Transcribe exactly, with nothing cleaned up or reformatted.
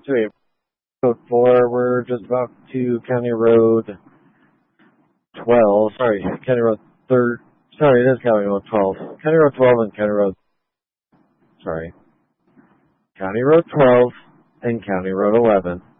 So we have Road four, we're just about to County Road twelve, sorry, County Road third, sorry, it is County Road twelve. County Road twelve and County Road, sorry, County Road twelve and County Road eleven.